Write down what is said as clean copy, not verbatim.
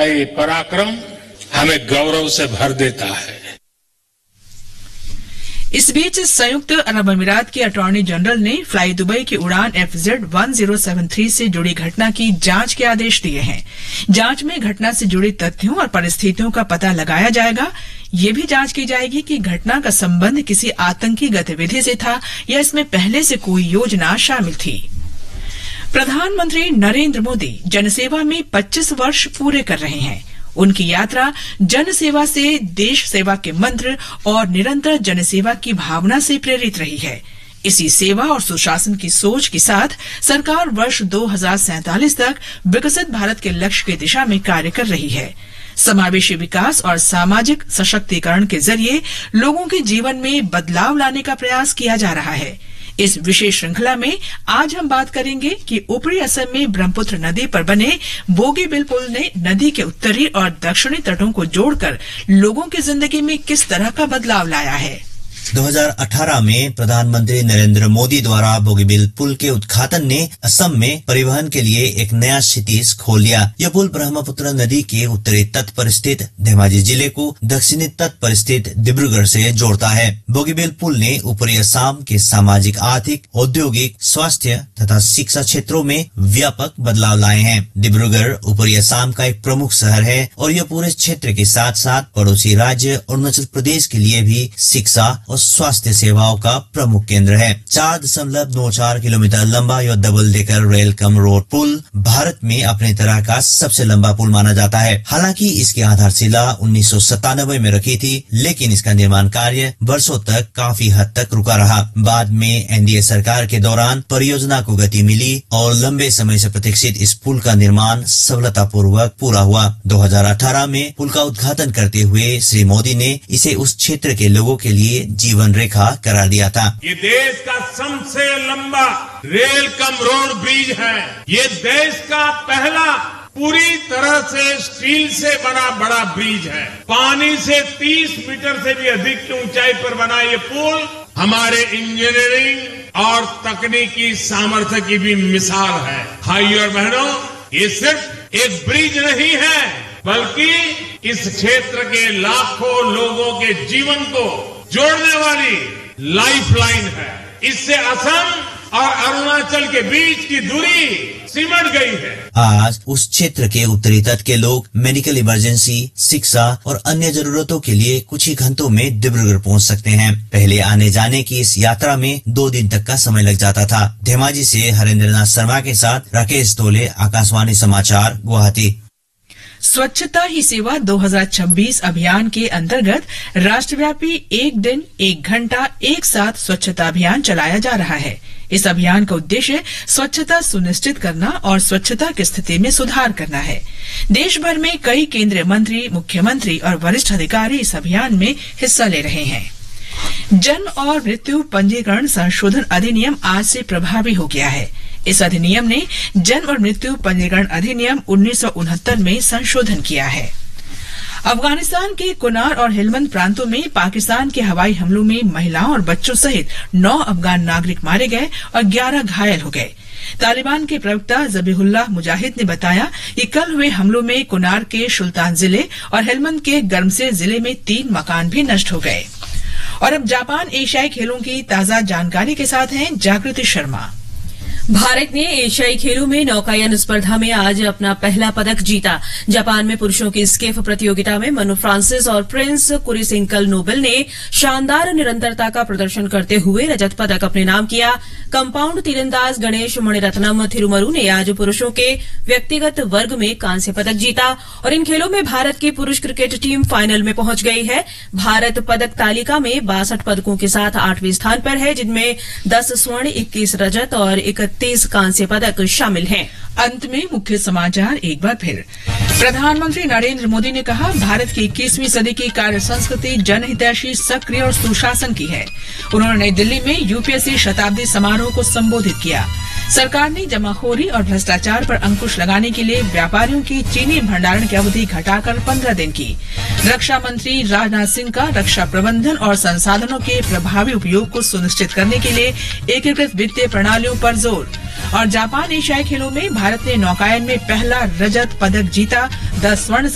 ये पराक्रम हमें गौरव से भर देता है। इस बीच संयुक्त अरब अमीरात के अटॉर्नी जनरल ने फ्लाई दुबई की उड़ान FZ1073 से जुड़ी घटना की जांच के आदेश दिए हैं। जांच में घटना से जुड़े तथ्यों और परिस्थितियों का पता लगाया जाएगा। ये भी जांच की जाएगी कि घटना का संबंध किसी आतंकी गतिविधि से था या इसमें पहले से कोई योजना शामिल थी। प्रधानमंत्री नरेंद्र मोदी जनसेवा में 25 वर्ष पूरे कर रहे हैं। उनकी यात्रा जनसेवा से देश सेवा के मंत्र और निरंतर जनसेवा की भावना से प्रेरित रही है। इसी सेवा और सुशासन की सोच के साथ सरकार वर्ष 2047 तक विकसित भारत के लक्ष्य की दिशा में कार्य कर रही है। समावेशी विकास और सामाजिक सशक्तिकरण के जरिए लोगों के जीवन में बदलाव लाने का प्रयास किया जा रहा है। इस विशेष श्रृंखला में आज हम बात करेंगे कि ऊपरी असम में ब्रह्मपुत्र नदी पर बने बोगीबिल पुल ने नदी के उत्तरी और दक्षिणी तटों को जोड़कर लोगों की जिंदगी में किस तरह का बदलाव लाया है। 2018 में प्रधानमंत्री नरेंद्र मोदी द्वारा बोगीबिल पुल के उद्घाटन ने असम में परिवहन के लिए एक नया क्षितिज खोल दिया। यह पुल ब्रह्मपुत्र नदी के उत्तरी तट पर स्थित धेमाजी जिले को दक्षिणी तट पर स्थित डिब्रूगढ़ से जोड़ता है। बोगीबिल पुल ने ऊपरी असम के सामाजिक, आर्थिक, औद्योगिक, स्वास्थ्य तथा शिक्षा क्षेत्रों में व्यापक बदलाव लाए हैं। डिब्रूगढ़ ऊपरी असम का एक प्रमुख शहर है और यह पूरे क्षेत्र के साथ साथ पड़ोसी राज्य अरुणाचल प्रदेश के लिए भी शिक्षा और स्वास्थ्य सेवाओं का प्रमुख केंद्र है। 4.94 किलोमीटर लंबा यह double decker rail cum road पुल भारत में अपने तरह का सबसे लंबा पुल माना जाता है। हालांकि इसकी आधारशिला 1997 में रखी थी, लेकिन इसका निर्माण कार्य वर्षों तक काफी हद तक रुका रहा। बाद में एनडीए सरकार के दौरान परियोजना को गति मिली और लंबे समय से प्रतीक्षित इस पुल का निर्माण सफलतापूर्वक पूरा हुआ। 2018 में पुल का उद्घाटन करते हुए श्री मोदी ने इसे उस क्षेत्र के लोगों के लिए जीवन रेखा करार दिया था। ये देश का सबसे लंबा रेल कम रोड ब्रिज है। ये देश का पहला पूरी तरह से स्टील से बना बड़ा ब्रिज है। पानी से 30 मीटर से भी अधिक की ऊंचाई पर बना ये पुल हमारे इंजीनियरिंग और तकनीकी सामर्थ्य की भी मिसाल है। भाइयों और बहनों, ये सिर्फ एक ब्रिज नहीं है, बल्कि इस क्षेत्र के लाखों लोगों के जीवन को जोड़ने वाली लाइफलाइन है। इससे असम और अरुणाचल के बीच की दूरी सिमट गई है। आज उस क्षेत्र के उत्तरी तट के लोग मेडिकल इमरजेंसी, शिक्षा और अन्य जरूरतों के लिए कुछ ही घंटों में डिब्रूगढ़ पहुंच सकते हैं। पहले आने जाने की इस यात्रा में 2 दिन तक का समय लग जाता था। धेमाजी से हरेंद्र नाथ शर्मा के साथ राकेश तोले, आकाशवाणी समाचार, गुवाहाटी। स्वच्छता ही सेवा 2026 अभियान के अंतर्गत राष्ट्रव्यापी एक दिन एक घंटा एक साथ स्वच्छता अभियान चलाया जा रहा है। इस अभियान का उद्देश्य स्वच्छता सुनिश्चित करना और स्वच्छता की स्थिति में सुधार करना है। देश भर में कई केंद्रीय मंत्री, मुख्यमंत्री और वरिष्ठ अधिकारी इस अभियान में हिस्सा ले रहे हैं। जन्म और मृत्यु पंजीकरण संशोधन अधिनियम आज से प्रभावी हो गया है। इस अधिनियम ने जन्म और मृत्यु पंजीकरण अधिनियम 1969 में संशोधन किया है। अफगानिस्तान के कुनार और हेलमंद प्रांतों में पाकिस्तान के हवाई हमलों में महिलाओं और बच्चों सहित 9 अफगान नागरिक मारे गए और 11 घायल हो गए। तालिबान के प्रवक्ता ज़बीहुल्लाह मुजाहिद ने बताया कि कल हुए हमलों में कुनार के सुल्तान जिले और हेलमंद के गर्मसेर जिले में 3 मकान भी नष्ट हो गए। और अब जापान एशियाई खेलों की ताजा जानकारी के साथ हैं जागृति शर्मा। भारत ने एशियाई खेलों में नौकायन स्पर्धा में आज अपना पहला पदक जीता। जापान में पुरुषों की स्केफ प्रतियोगिता में मनु फ्रांसिस और प्रिंस कुरिसिंकल नोबेल ने शानदार निरंतरता का प्रदर्शन करते हुए रजत पदक अपने नाम किया। कंपाउंड तीरंदाज गणेश मणिरत्नम थिरुमरू ने आज पुरुषों के व्यक्तिगत वर्ग में कांस्य पदक जीता और इन खेलों में भारत की पुरुष क्रिकेट टीम फाइनल में पहुंच गई है। भारत पदक तालिका में 62 पदकों के साथ 8वें स्थान पर है, जिनमें 10 स्वर्ण, 21 रजत और 31 कांस्य पदक शामिल हैं। अंत में मुख्य समाचार एक बार फिर। प्रधानमंत्री नरेंद्र मोदी ने कहा, भारत की 21वीं सदी की कार्य संस्कृति जनहितैषी, सक्रिय और सुशासन की है। उन्होंने नई दिल्ली में यूपीएससी शताब्दी समारोह को संबोधित किया। सरकार ने जमाखोरी और भ्रष्टाचार पर अंकुश लगाने के लिए व्यापारियों की चीनी भंडारण की अवधि घटाकर 15 दिन की। रक्षा मंत्री राजनाथ सिंह का रक्षा प्रबंधन और संसाधनों के प्रभावी उपयोग को सुनिश्चित करने के लिए एकीकृत वित्तीय प्रणालियों पर जोर। और जापान एशियाई खेलों में भारत ने नौकायन में पहला रजत पदक जीता। 10 स्वर्ण